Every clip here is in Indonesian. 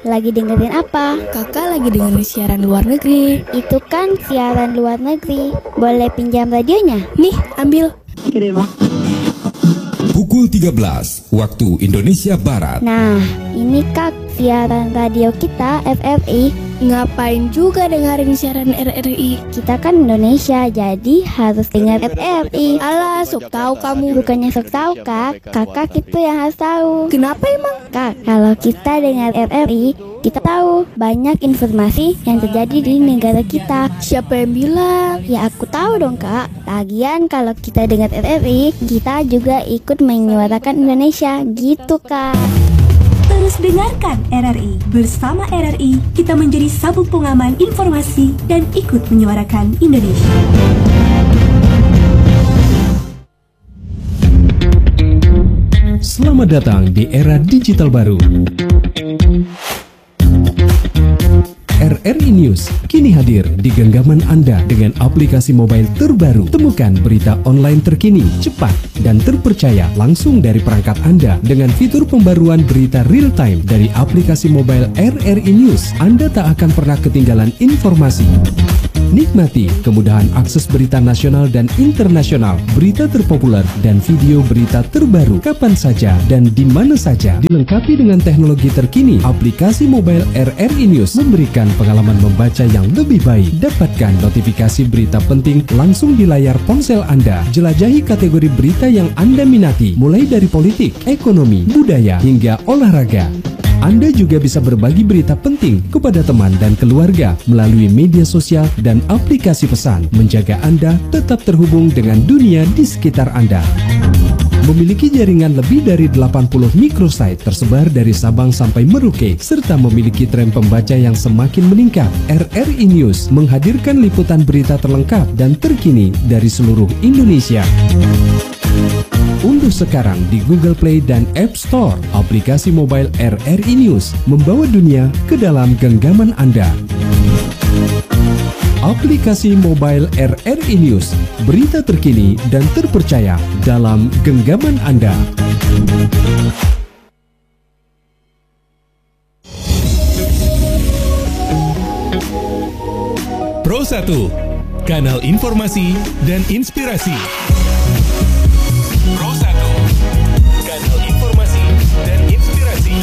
lagi dengerin apa? Kakak lagi dengerin siaran luar negeri. Itu kan siaran luar negeri. Boleh pinjam radionya? Nih, ambil. Pukul 13 waktu Indonesia Barat. Nah, ini Kak, siaran radio kita FRI. Ngapain juga dengerin siaran RRI? Kita kan Indonesia, jadi harus dengar FRI. Alah, sok tahu kamu. Bukannya sok tahu, Kak. Kakak itu yang harus tahu. Kenapa emang? Kak, kalau kita dengar RRI, kita tahu banyak informasi yang terjadi di negara kita. Siapa yang bilang? Ya aku tahu dong, Kak. Lagian kalau kita dengar RRI, kita juga ikut menyuarakan Indonesia, gitu, Kak. Terus dengarkan RRI. Bersama RRI, kita menjadi sabuk pengaman informasi dan ikut menyuarakan Indonesia. Selamat datang di era digital baru. RRI News kini hadir di genggaman Anda dengan aplikasi mobile terbaru. Temukan berita online terkini, cepat, dan terpercaya langsung dari perangkat Anda dengan fitur pembaruan berita real time dari aplikasi mobile RRI News. Anda tak akan pernah ketinggalan informasi. Nikmati kemudahan akses berita nasional dan internasional, berita terpopuler, dan video berita terbaru kapan saja dan di mana saja. Dilengkapi dengan teknologi terkini, aplikasi mobile RRI News memberikan pengalaman membaca yang lebih baik. Dapatkan notifikasi berita penting langsung di layar ponsel Anda. Jelajahi kategori berita yang Anda minati, mulai dari politik, ekonomi, budaya, hingga olahraga. Anda juga bisa berbagi berita penting kepada teman dan keluarga melalui media sosial dan aplikasi pesan, menjaga Anda tetap terhubung dengan dunia di sekitar Anda. Memiliki jaringan lebih dari 80 microsite tersebar dari Sabang sampai Merauke, serta memiliki tren pembaca yang semakin meningkat. RRI News menghadirkan liputan berita terlengkap dan terkini dari seluruh Indonesia. Unduh sekarang di Google Play dan App Store aplikasi mobile RRI News, membawa dunia ke dalam genggaman Anda. Aplikasi mobile RRI News, berita terkini dan terpercaya dalam genggaman Anda. Pro 1, kanal informasi dan inspirasi. Pro 1, kanal informasi dan inspirasi.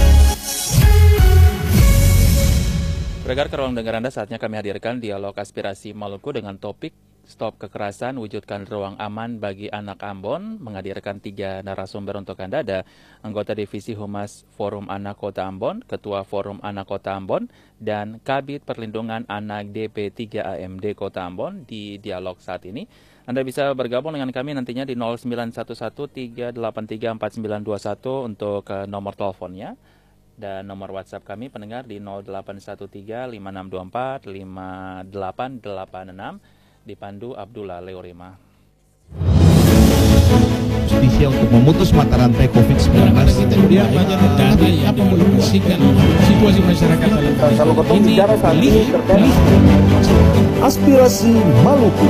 Bergerak ke ruang dengar Anda, saatnya kami hadirkan dialog aspirasi Maluku dengan topik Stop Kekerasan, Wujudkan Ruang Aman bagi Anak Ambon. Menghadirkan 3 narasumber untuk Anda. Ada anggota Divisi Humas Forum Anak Kota Ambon, Ketua Forum Anak Kota Ambon, dan Kabid Perlindungan Anak DP3 AMD Kota Ambon di dialog saat ini. Anda bisa bergabung dengan kami nantinya di 0911-383-4921 untuk nomor teleponnya. Dan nomor WhatsApp kami pendengar di 0813-5624-5886. Dipandu Abdullah Leorima. Justisia untuk memutus mata rantai COVID-19. Dia banyak dana yang mempromosikan situasi masyarakat dalam ini. Aspirasi Maluku.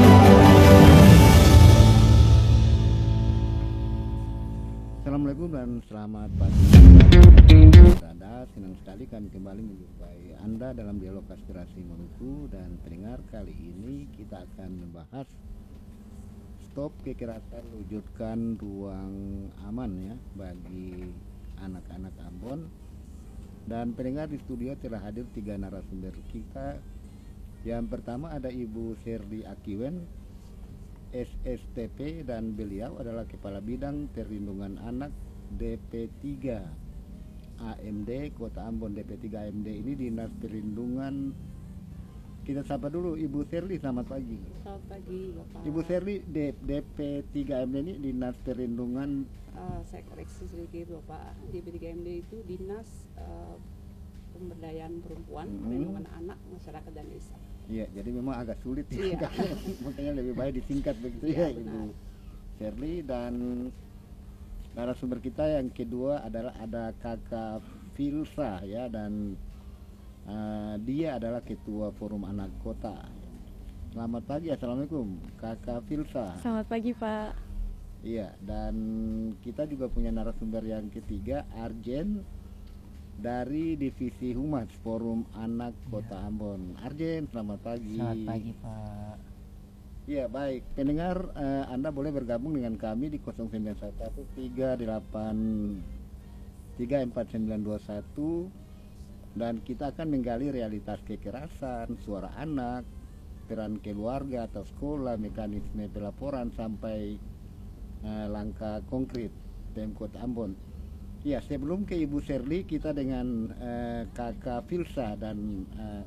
Assalamualaikum dan selamat pagi. Senang sekali kami kembali menjumpai Anda dalam dialog aspirasi Maluku, dan pendengar, kali ini kita akan membahas stop kekerasan, wujudkan ruang aman ya bagi anak-anak Ambon. Dan pendengar, di studio telah hadir 3 narasumber kita. Yang pertama ada Ibu Serdi Akiwen, SSTP, dan beliau adalah Kepala Bidang Perlindungan Anak DP3 AMD Kota Ambon. DP3 AMD ini Dinas Perlindungan. Kita sapa dulu Ibu Serli, selamat pagi. Selamat pagi Bapak. Ibu Serli, DP3 AMD ini Dinas Perlindungan. Saya koreksi sedikit Bapak. DP3 AMD itu Dinas Pemberdayaan Perempuan, Perlindungan Anak, Masyarakat dan Desa. Iya, jadi memang agak sulit ya. Makanya lebih baik disingkat begitu ya, Ibu Serli. Dan narasumber kita yang kedua adalah ada Kakak Filsa ya, dan dia adalah Ketua Forum Anak Kota. Selamat pagi, assalamualaikum Kakak Filsa. Selamat pagi Pak. Iya, dan kita juga punya narasumber yang ketiga, Arjen dari Divisi Humas Forum Anak Kota Ambon. Arjen, selamat pagi. Selamat pagi, Pak. Ya, baik. Pendengar, Anda boleh bergabung dengan kami di 0911383491 dan kita akan menggali realitas kekerasan, suara anak, peran keluarga atau sekolah, mekanisme pelaporan sampai langkah konkret Pemkot Ambon. Ya, sebelum ke Ibu Sherly, kita dengan Kakak Filsa dan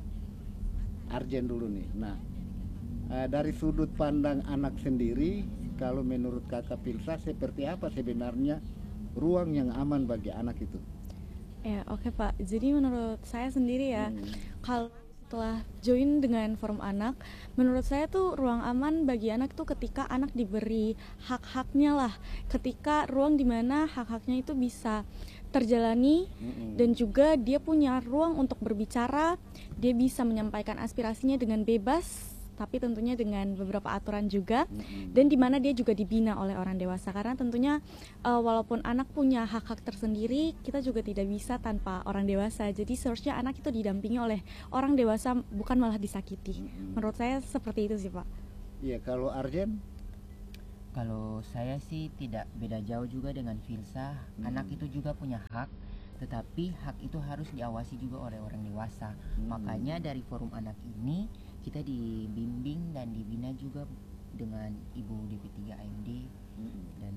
Arjen dulu nih. Nah, dari sudut pandang anak sendiri, kalau menurut Kakak Filsa, seperti apa sebenarnya ruang yang aman bagi anak itu? Ya, oke Pak. Jadi menurut saya sendiri ya, kalau setelah join dengan forum anak, menurut saya tuh ruang aman bagi anak tuh ketika anak diberi hak-haknya lah, ketika ruang dimana hak-haknya itu bisa terjalani dan juga dia punya ruang untuk berbicara, dia bisa menyampaikan aspirasinya dengan bebas, tapi tentunya dengan beberapa aturan juga, dan di mana dia juga dibina oleh orang dewasa, karena tentunya walaupun anak punya hak-hak tersendiri, kita juga tidak bisa tanpa orang dewasa. Jadi seharusnya anak itu didampingi oleh orang dewasa, bukan malah disakiti. Menurut saya seperti itu sih Pak. Iya, kalau Arjen? Kalau saya sih tidak beda jauh juga dengan Filsa. Anak itu juga punya hak, tetapi hak itu harus diawasi juga oleh orang dewasa. Makanya dari forum anak ini kita dibimbing dan dibina juga dengan Ibu DP3 AMD dan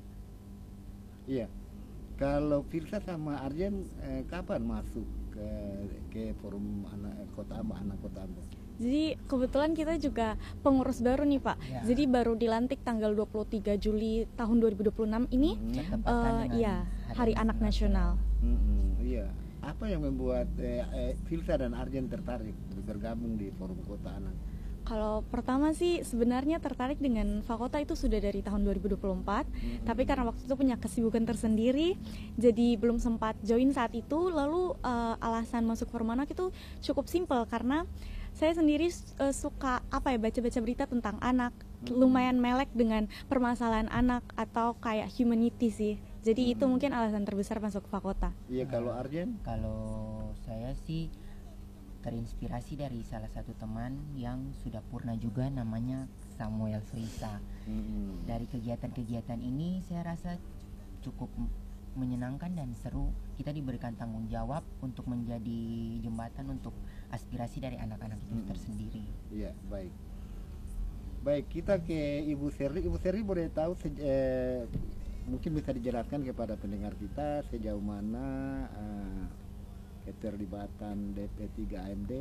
iya. Kalau Filsa sama Arjen kapan masuk ke forum anak Kota Ambon? Jadi kebetulan kita juga pengurus baru nih Pak. Ya. Jadi baru dilantik tanggal 23 Juli tahun 2026 ini. Iya, Hari Anak Nasional. Iya. Apa yang membuat Filsa dan Arjen tertarik bergabung di Forum Kota Anak? Kalau pertama sih sebenarnya tertarik dengan Fakota itu sudah dari tahun 2024, tapi karena waktu itu punya kesibukan tersendiri, jadi belum sempat join saat itu. Lalu alasan masuk Forum Anak itu cukup simpel, karena saya sendiri suka baca-baca berita tentang anak, lumayan melek dengan permasalahan anak atau kayak humanity sih. Jadi itu mungkin alasan terbesar masuk Fakota. Iya, kalau Arjen? Kalau saya sih terinspirasi dari salah satu teman yang sudah purna juga, namanya Samuel Frisa. Dari kegiatan-kegiatan ini saya rasa cukup menyenangkan dan seru. Kita diberikan tanggung jawab untuk menjadi jembatan untuk aspirasi dari anak-anak itu tersendiri. Iya, baik. Baik, kita ke Ibu Sherly. Ibu Sherly boleh tahu mungkin bisa dijelaskan kepada pendengar kita sejauh mana keterlibatan DP3 AMD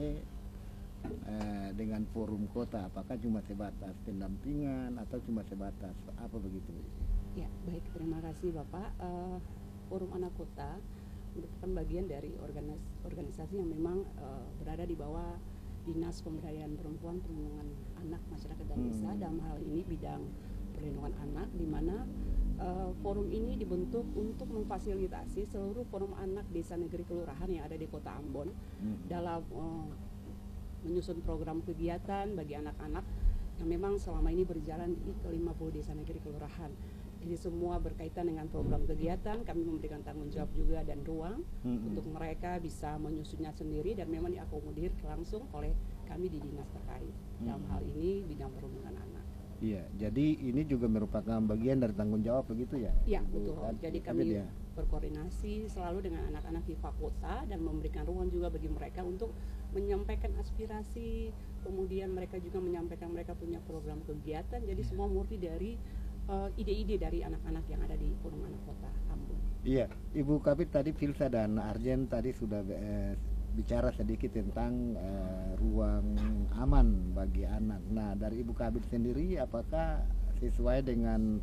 dengan forum kota, apakah cuma sebatas pendampingan atau cuma sebatas apa begitu? Ya, baik, terima kasih Bapak. Forum Anak Kota merupakan bagian dari organisasi yang memang berada di bawah Dinas Pemberdayaan Perempuan, Perlindungan Anak, Masyarakat dan Desa. Dalam hal ini bidang perlindungan anak, di mana forum ini dibentuk untuk memfasilitasi seluruh forum anak desa negeri kelurahan yang ada di Kota Ambon dalam menyusun program kegiatan bagi anak-anak yang memang selama ini berjalan di ke-50 desa negeri kelurahan. Jadi semua berkaitan dengan program kegiatan, kami memberikan tanggung jawab juga dan ruang untuk mereka bisa menyusunnya sendiri dan memang diakomodir langsung oleh kami di dinas terkait. Dalam hal ini bidang perlindungan anak. Iya, jadi ini juga merupakan bagian dari tanggung jawab begitu ya? Iya, betul. Jadi kami berkoordinasi selalu dengan anak-anak di Fakota dan memberikan ruang juga bagi mereka untuk menyampaikan aspirasi, kemudian mereka juga menyampaikan mereka punya program kegiatan. Jadi semua murni dari ide-ide dari anak-anak yang ada di Forum Anak Kota Ambon. Iya, Ibu Kabid tadi, Filsa dan Arjen tadi sudah bicara sedikit tentang ruang aman bagi anak. Nah, dari Ibu Kabid sendiri, apakah sesuai dengan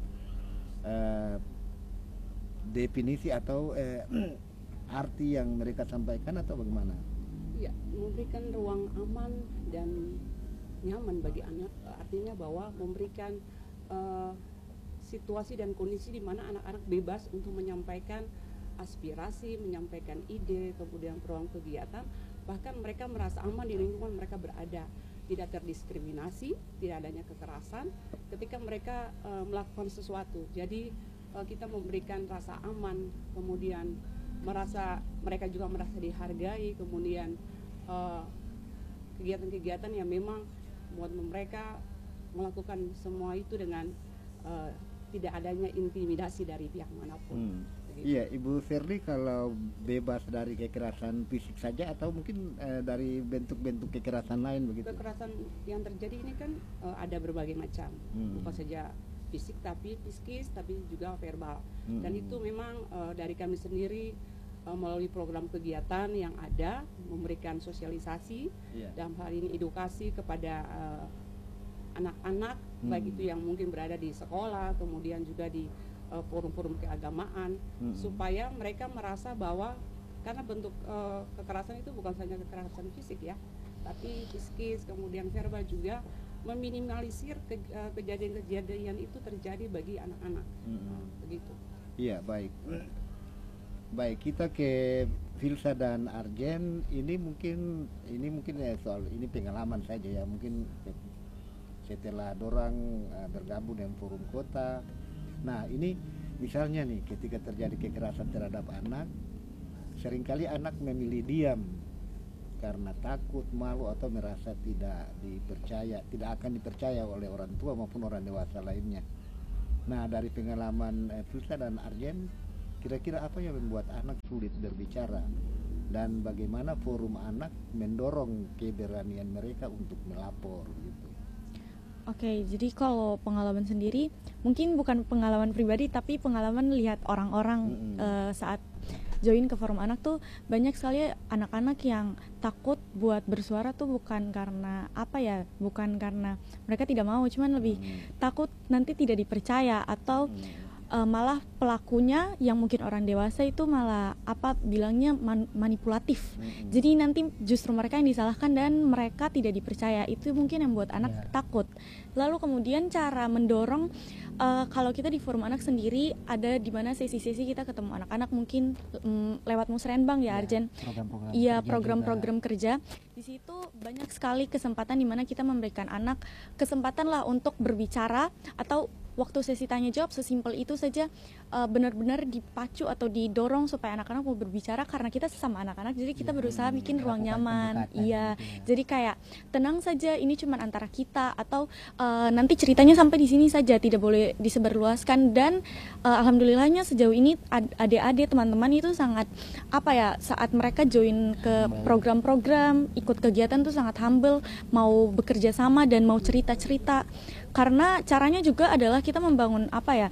definisi atau arti yang mereka sampaikan atau bagaimana? Ya, memberikan ruang aman dan nyaman bagi anak, artinya bahwa memberikan situasi dan kondisi di mana anak-anak bebas untuk menyampaikan aspirasi, menyampaikan ide, kemudian program kegiatan, bahkan mereka merasa aman di lingkungan mereka berada, tidak terdiskriminasi, tidak adanya kekerasan ketika mereka melakukan sesuatu. Jadi kita memberikan rasa aman, kemudian mereka juga merasa dihargai, kemudian kegiatan-kegiatan yang memang buat mereka melakukan semua itu dengan tidak adanya intimidasi dari pihak manapun. Iya, Ibu Ferdi, kalau bebas dari kekerasan fisik saja atau mungkin dari bentuk-bentuk kekerasan lain begitu? Kekerasan yang terjadi ini kan ada berbagai macam, bukan saja fisik tapi psikis, tapi juga verbal. Dan itu memang dari kami sendiri melalui program kegiatan yang ada memberikan sosialisasi, dalam hal ini edukasi kepada anak-anak, baik itu yang mungkin berada di sekolah, kemudian juga di forum-forum keagamaan, supaya mereka merasa bahwa karena bentuk kekerasan itu bukan saja kekerasan fisik ya, tapi psikis, kemudian verbal juga, meminimalisir kejadian-kejadian itu terjadi bagi anak-anak. Begitu. Iya, baik. Baik, kita ke Filsa dan Arjen. Ini mungkin ya soal ini pengalaman saja ya, mungkin setelah dorang bergabung dengan forum kota. Nah, ini misalnya nih ketika terjadi kekerasan terhadap anak, seringkali anak memilih diam karena takut, malu atau merasa tidak akan dipercaya oleh orang tua maupun orang dewasa lainnya. Nah, dari pengalaman Filsa dan Arjen, kira-kira apa yang membuat anak sulit berbicara dan bagaimana forum anak mendorong keberanian mereka untuk melapor gitu? Oke, jadi kalau pengalaman sendiri mungkin bukan pengalaman pribadi tapi pengalaman lihat orang-orang saat join ke forum anak tuh banyak sekali anak-anak yang takut buat bersuara tuh bukan karena bukan karena mereka tidak mau, cuman lebih takut nanti tidak dipercaya atau malah pelakunya yang mungkin orang dewasa itu malah bilangnya manipulatif. Jadi nanti justru mereka yang disalahkan dan mereka tidak dipercaya. Itu mungkin yang buat anak takut. Lalu kemudian cara mendorong, kalau kita di forum anak sendiri ada di mana sesi-sesi kita ketemu anak-anak mungkin lewat musrenbang ya Arjen. Iya, program-program kerja. Di situ banyak sekali kesempatan di mana kita memberikan anak kesempatan lah untuk berbicara, atau waktu sesi tanya jawab sesimpel itu saja, benar-benar dipacu atau didorong supaya anak-anak mau berbicara karena kita sesama anak-anak, jadi kita berusaha bikin ruang nyaman. Iya, jadi kayak tenang saja, ini cuma antara kita, atau nanti ceritanya sampai di sini saja, tidak boleh disebarluaskan. Dan alhamdulillahnya sejauh ini adik-adik teman-teman itu sangat saat mereka join ke program-program, ikut kegiatan tuh sangat humble, mau bekerja sama dan mau cerita-cerita. Karena caranya juga adalah kita membangun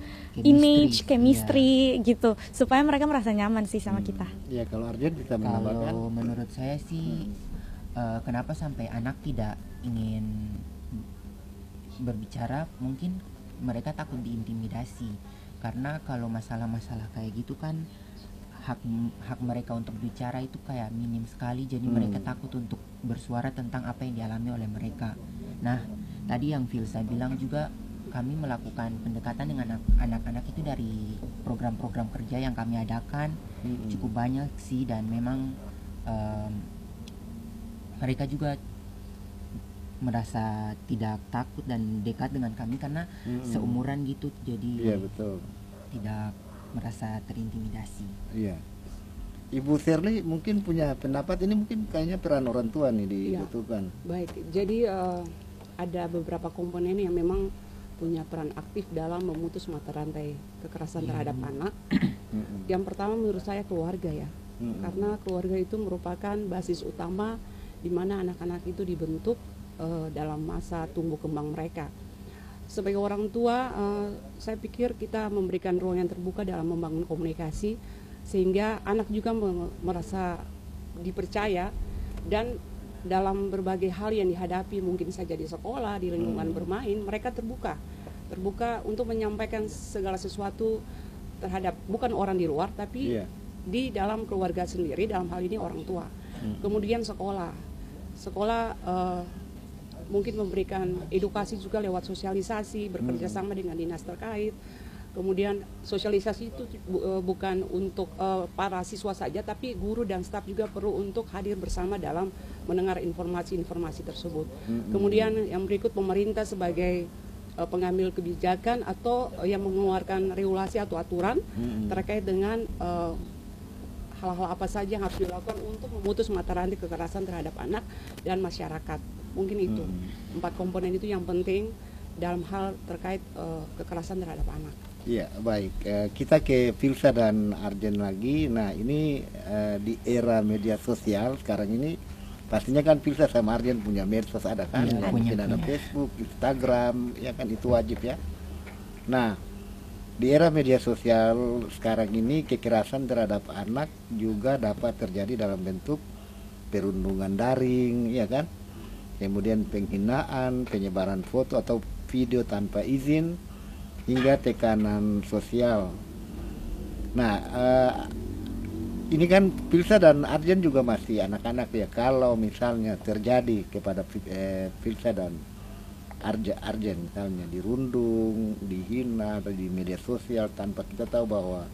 image, chemistry gitu, supaya mereka merasa nyaman sih sama kita. Ya, kalau Arjen bisa menambahkan. Kalau menurut saya sih kenapa sampai anak tidak ingin berbicara, mungkin mereka takut diintimidasi. Karena kalau masalah-masalah kayak gitu kan hak mereka untuk bicara itu kayak minim sekali, jadi mereka takut untuk bersuara tentang apa yang dialami oleh mereka. Nah, tadi yang Filsa bilang juga, kami melakukan pendekatan dengan anak-anak itu dari program-program kerja yang kami adakan, cukup banyak sih, dan memang mereka juga merasa tidak takut dan dekat dengan kami karena seumuran gitu, jadi tidak merasa terintimidasi. Iya. Ibu Shirley mungkin punya pendapat, ini mungkin kayaknya peran orang tua nih dibutuhkan. Baik, jadi ada beberapa komponen yang memang punya peran aktif dalam memutus mata rantai kekerasan terhadap anak. Yang pertama menurut saya keluarga ya, karena keluarga itu merupakan basis utama di mana anak-anak itu dibentuk dalam masa tumbuh kembang mereka. Sebagai orang tua, saya pikir kita memberikan ruang yang terbuka dalam membangun komunikasi, sehingga anak juga merasa dipercaya, dan dalam berbagai hal yang dihadapi mungkin saja di sekolah, di lingkungan bermain, mereka terbuka untuk menyampaikan segala sesuatu terhadap bukan orang di luar, tapi di dalam keluarga sendiri, dalam hal ini orang tua. Kemudian sekolah mungkin memberikan edukasi juga lewat sosialisasi, bekerja sama dengan dinas terkait. Kemudian sosialisasi itu bukan untuk para siswa saja, tapi guru dan staf juga perlu untuk hadir bersama dalam mendengar informasi-informasi tersebut. Kemudian yang berikut, pemerintah sebagai pengambil kebijakan atau yang mengeluarkan regulasi atau aturan terkait dengan hal-hal apa saja yang harus dilakukan untuk memutus mata rantai kekerasan terhadap anak dan masyarakat. Mungkin itu 4 komponen itu yang penting dalam hal terkait kekerasan terhadap anak. Iya, baik. Kita ke Filsa dan Arjen lagi. Nah, ini di era media sosial sekarang ini, pastinya kan Filsa sama Arjen punya medsos, ada kan? Ya, Mungkin ada Facebook, Instagram, ya kan, itu wajib ya. Nah, di era media sosial sekarang ini kekerasan terhadap anak juga dapat terjadi dalam bentuk perundungan daring, ya kan? Kemudian penghinaan, penyebaran foto atau video tanpa izin, hingga tekanan sosial. Nah, ini kan Filsa dan Arjen juga masih anak-anak ya. Kalau misalnya terjadi kepada Filsa dan Arjen misalnya dirundung, dihina atau di media sosial tanpa kita tahu bahwa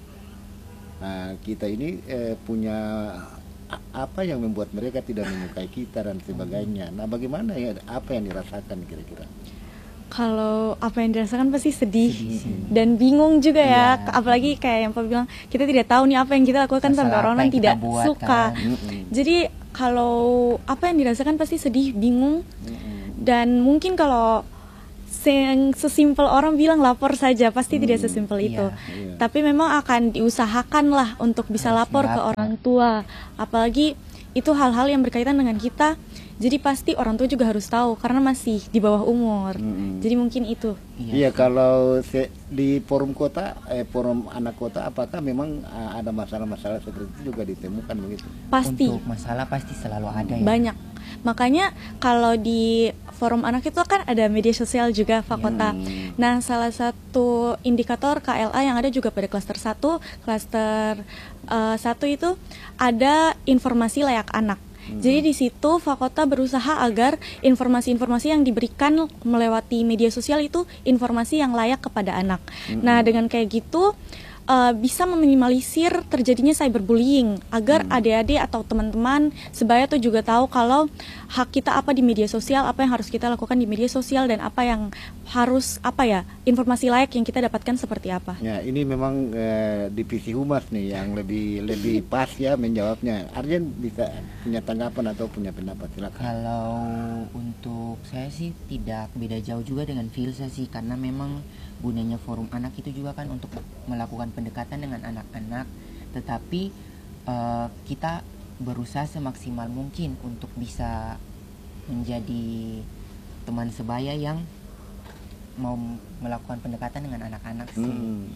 kita ini punya apa yang membuat mereka tidak menyukai kita dan sebagainya. Nah, bagaimana ya, apa yang dirasakan kira-kira? Kalau apa yang dirasakan pasti sedih dan bingung juga ya. Apalagi kayak yang Pak bilang, kita tidak tahu nih apa yang kita lakukan sampai orang-orang tidak suka. Jadi kalau apa yang dirasakan pasti sedih, bingung, dan mungkin kalau sesimpel orang bilang lapor saja, pasti tidak sesimpel itu. Tapi memang akan diusahakan lah untuk bisa lapor ke orang tua. Apalagi itu hal-hal yang berkaitan dengan kita. Jadi pasti orang tua juga harus tahu karena masih di bawah umur. Jadi mungkin itu. Iya, kalau di forum kota, forum anak kota, apakah memang ada masalah-masalah seperti itu juga ditemukan begitu? Pasti. Untuk masalah pasti selalu ada ya. Banyak. Makanya kalau di forum anak itu kan ada media sosial juga Fakota. Nah, salah satu indikator KLA yang ada juga pada klaster 1, klaster 1 itu ada informasi layak anak. Jadi di situ Fakota berusaha agar informasi-informasi yang diberikan melewati media sosial itu informasi yang layak kepada anak. Nah, dengan kayak gitu bisa meminimalisir terjadinya cyberbullying agar adik-adik atau teman-teman sebaya tuh juga tahu kalau hak kita apa di media sosial, apa yang harus kita lakukan di media sosial, dan apa yang harus informasi layak yang kita dapatkan seperti apa. Ya, ini memang divisi humas nih yang lebih pas ya menjawabnya. Arjen bisa punya tanggapan atau punya pendapat, silakan. Kalau untuk saya sih tidak beda jauh juga dengan Filsa sih, karena memang gunanya forum anak itu juga kan untuk melakukan pendekatan dengan anak-anak, tetapi kita berusaha semaksimal mungkin untuk bisa menjadi teman sebaya yang mau melakukan pendekatan dengan anak-anak sih.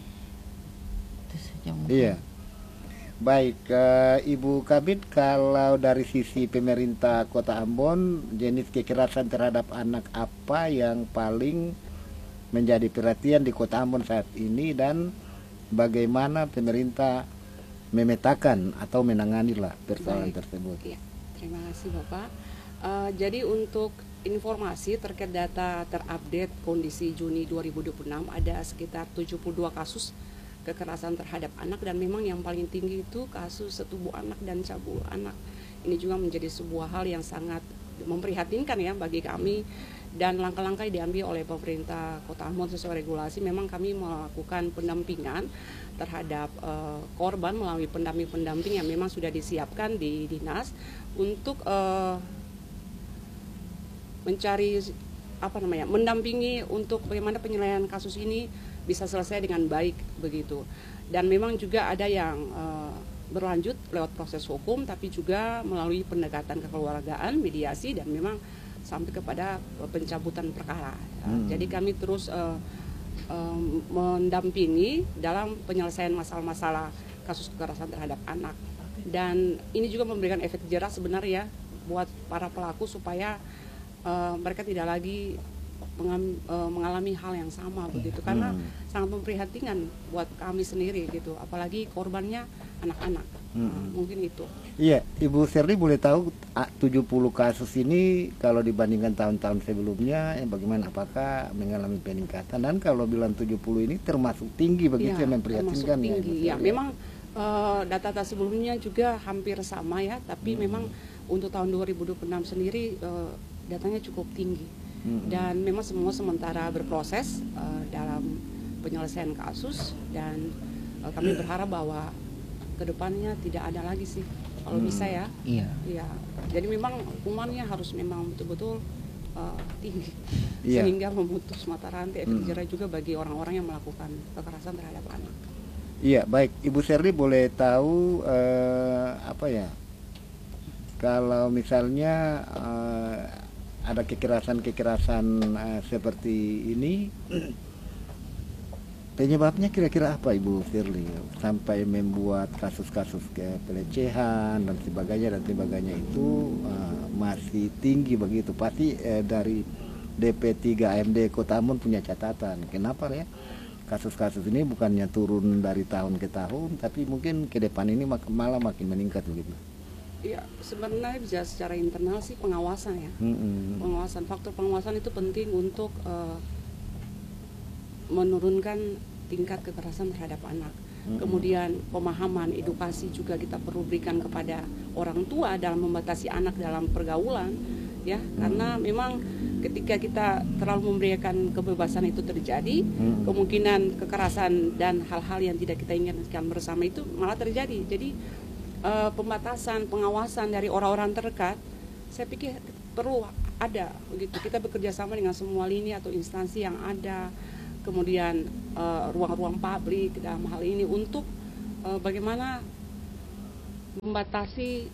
Itu saja mungkin. Iya. Baik, Ibu Kabid, kalau dari sisi pemerintah Kota Ambon, jenis kekerasan terhadap anak apa yang paling menjadi perhatian di Kota Ambon saat ini, dan bagaimana pemerintah memetakan atau menanganilah persoalan tersebut? Ya, terima kasih Bapak. Jadi untuk informasi terkait data terupdate kondisi Juni 2026 ada sekitar 72 kasus kekerasan terhadap anak, dan memang yang paling tinggi itu kasus setubuh anak dan cabul anak. Ini juga menjadi sebuah hal yang sangat memprihatinkan ya bagi kami, dan langkah-langkah yang diambil oleh pemerintah Kota Ambon sesuai regulasi. Memang kami melakukan pendampingan terhadap korban melalui pendamping-pendamping yang memang sudah disiapkan di dinas untuk mencari mendampingi untuk bagaimana penyelesaian kasus ini bisa selesai dengan baik begitu. Dan memang juga ada yang berlanjut lewat proses hukum, tapi juga melalui pendekatan kekeluargaan, mediasi, dan memang sampai kepada pencabutan perkara. Jadi kami terus mendampingi dalam penyelesaian masalah-masalah kasus kekerasan terhadap anak. Dan ini juga memberikan efek jerah sebenarnya buat para pelaku supaya mereka tidak lagi mengalami hal yang sama begitu, karena sangat memprihatinkan buat kami sendiri gitu, apalagi korbannya anak-anak. Mungkin itu. Iya, Ibu Serli boleh tahu 70 kasus ini kalau dibandingkan tahun-tahun sebelumnya bagaimana, apakah mengalami peningkatan, dan kalau bilang 70 ini termasuk tinggi begitu ya, memprihatinkan ya? Tinggi ya, memang data-data sebelumnya juga hampir sama ya, tapi memang untuk tahun 2026 sendiri datanya cukup tinggi. Dan memang semua sementara berproses dalam penyelesaian kasus, dan kami berharap bahwa kedepannya tidak ada lagi sih kalau bisa ya. Iya. Iya. Jadi memang hukumannya harus memang betul-betul tinggi sehingga memutus mata rantai efek jerah juga bagi orang-orang yang melakukan kekerasan terhadap anak. Iya, baik. Ibu Sherly boleh tahu apa ya? Kalau misalnya ada kekerasan seperti ini, penyebabnya kira-kira apa Ibu Sherly sampai membuat kasus-kasus kayak pelecehan dan sebagainya itu masih tinggi begitu? Pasti dari DP3 AMD Kota Ambon punya catatan. Kenapa ya kasus-kasus ini bukannya turun dari tahun ke tahun, tapi mungkin ke depan ini malah makin meningkat begitu? Iya, sebenarnya bisa secara internal sih pengawasan ya. Pengawasan, faktor pengawasan itu penting untuk menurunkan tingkat kekerasan terhadap anak. Kemudian pemahaman, edukasi juga kita perlu berikan kepada orang tua dalam membatasi anak dalam pergaulan, ya. Karena memang ketika kita terlalu memberikan kebebasan itu terjadi, kemungkinan kekerasan dan hal-hal yang tidak kita inginkan bersama itu malah terjadi. Jadi pembatasan, pengawasan dari orang-orang terdekat, saya pikir perlu ada begitu. Kita bekerja sama dengan semua lini atau instansi yang ada, kemudian ruang-ruang publik dalam hal ini untuk bagaimana membatasi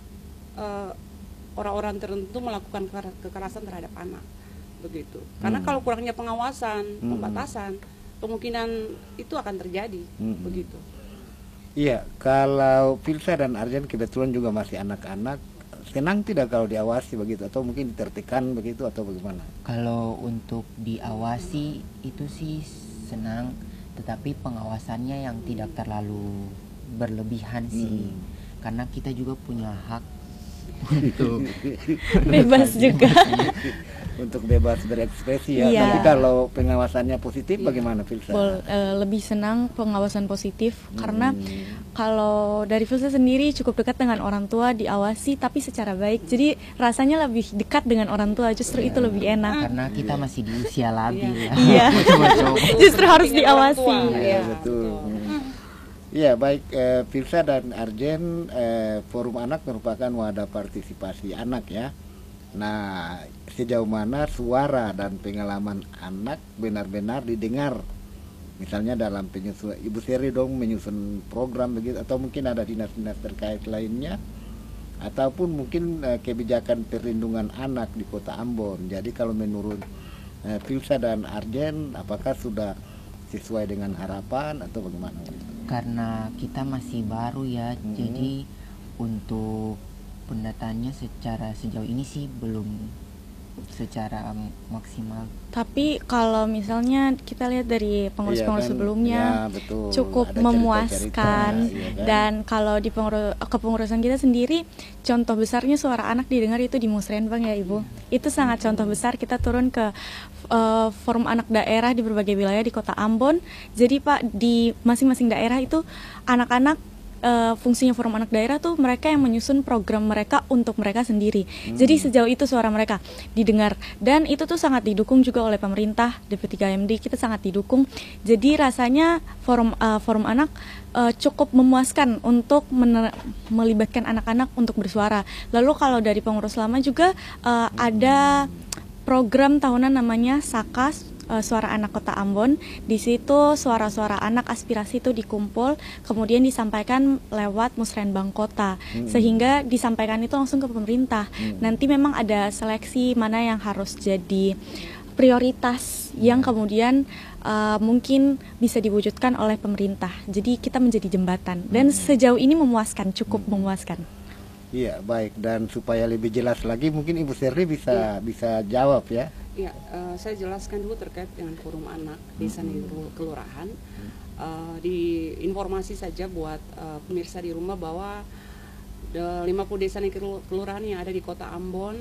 orang-orang tertentu melakukan kekerasan terhadap anak, begitu. Karena kalau kurangnya pengawasan, pembatasan, kemungkinan itu akan terjadi, begitu. Iya, kalau Filsa dan Arjen kebetulan juga masih anak-anak, senang tidak kalau diawasi begitu, atau mungkin ditertibkan begitu, atau bagaimana? Kalau untuk diawasi itu sih senang, tetapi pengawasannya yang tidak terlalu berlebihan sih, karena kita juga punya hak untuk bebas juga. Untuk bebas berekspresi ya. Tapi kalau pengawasannya positif bagaimana Filsa? Lebih senang pengawasan positif karena kalau dari Filsa sendiri cukup dekat dengan orang tua, diawasi tapi secara baik. Jadi rasanya lebih dekat dengan orang tua, justru itu lebih enak. Karena kita masih di usia labil. Iya. Justru harus diawasi. Iya, betul. Iya, baik, Filsa dan Arjen, Forum Anak merupakan wadah partisipasi anak ya. Nah, sejauh mana suara dan pengalaman anak benar-benar didengar? Misalnya dalam penyusun, Ibu Sherly dong menyusun program begitu, atau mungkin ada dinas-dinas terkait lainnya, ataupun mungkin kebijakan perlindungan anak di Kota Ambon. Jadi kalau menurut Filsa dan Arjen, apakah sudah sesuai dengan harapan atau bagaimana? Karena kita masih baru ya, jadi untuk pendataannya secara sejauh ini sih belum secara maksimal. Tapi kalau misalnya kita lihat dari pengurus-pengurus sebelumnya cukup memuaskan, dan kalau di kepengurusan kita sendiri contoh besarnya suara anak didengar itu di Musrenbang ya Ibu. Itu sangat contoh besar. Kita turun ke forum anak daerah di berbagai wilayah di Kota Ambon. Jadi Pak, di masing-masing daerah itu anak-anak fungsinya forum anak daerah tuh mereka yang menyusun program mereka untuk mereka sendiri. Jadi sejauh itu suara mereka didengar, dan itu tuh sangat didukung juga oleh pemerintah, DP3MD kita sangat didukung. Jadi rasanya forum anak cukup memuaskan untuk melibatkan anak-anak untuk bersuara. Lalu kalau dari pengurus lama juga ada program tahunan namanya SAKAS, Suara Anak Kota Ambon. Di situ suara-suara anak aspirasi itu dikumpul, kemudian disampaikan lewat Musrenbang Kota, sehingga disampaikan itu langsung ke pemerintah. Nanti memang ada seleksi mana yang harus jadi prioritas yang kemudian mungkin bisa diwujudkan oleh pemerintah. Jadi kita menjadi jembatan, dan sejauh ini memuaskan, cukup memuaskan. Iya, baik. Dan supaya lebih jelas lagi, mungkin Ibu Sherly bisa jawab ya. Ya, saya jelaskan dulu terkait dengan forum anak desa kelurahan. Di informasi saja buat pemirsa di rumah bahwa 50 desa kelurahan yang ada di Kota Ambon,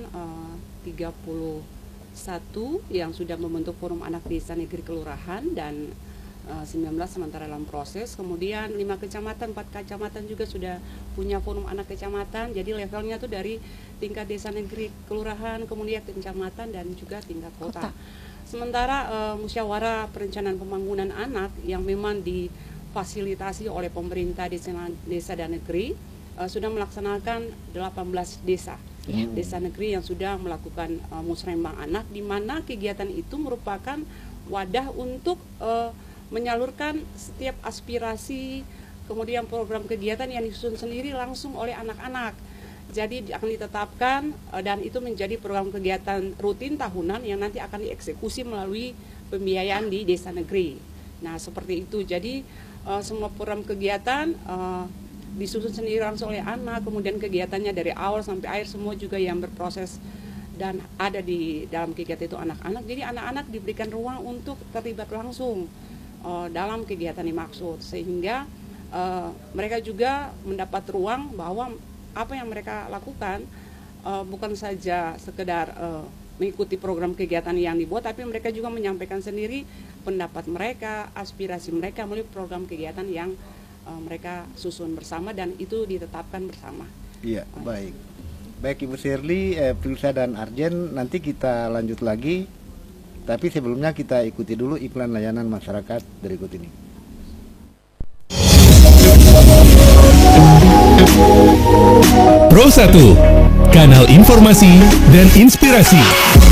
31 yang sudah membentuk forum anak desa negeri kelurahan, dan 19 sementara dalam proses. Kemudian 5 kecamatan, 4 kecamatan juga sudah punya forum anak kecamatan. Jadi levelnya tuh dari tingkat desa negeri kelurahan, kemudian kecamatan, dan juga tingkat kota. Sementara musyawarah perencanaan pembangunan anak yang memang difasilitasi oleh pemerintah desa dan negeri, sudah melaksanakan 18 desa. Desa negeri yang sudah melakukan musrembang anak, di mana kegiatan itu merupakan wadah untuk menyalurkan setiap aspirasi, kemudian program kegiatan yang disusun sendiri langsung oleh anak-anak. Jadi akan ditetapkan dan itu menjadi program kegiatan rutin tahunan yang nanti akan dieksekusi melalui pembiayaan di desa negeri. Nah, seperti itu. Jadi semua program kegiatan disusun sendiri langsung oleh anak, kemudian kegiatannya dari awal sampai akhir semua juga yang berproses dan ada di dalam kegiatan itu anak-anak. Jadi anak-anak diberikan ruang untuk terlibat langsung dalam kegiatan dimaksud, sehingga mereka juga mendapat ruang bahwa apa yang mereka lakukan bukan saja sekedar mengikuti program kegiatan yang dibuat, tapi mereka juga menyampaikan sendiri pendapat mereka, aspirasi mereka melalui program kegiatan yang mereka susun bersama dan itu ditetapkan bersama. Iya, baik. Baik Ibu Shirley, Prilsa dan Arjen, nanti kita lanjut lagi. Tapi sebelumnya kita ikuti dulu iklan layanan masyarakat berikut ini. Pro 1, kanal informasi dan inspirasi.